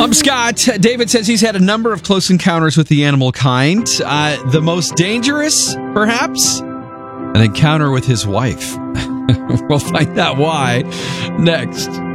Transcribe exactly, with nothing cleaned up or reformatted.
I'm Scott. David says he's had a number of close encounters with the animal kind. Uh, the most dangerous, perhaps, an encounter with his wife. We'll find out why next.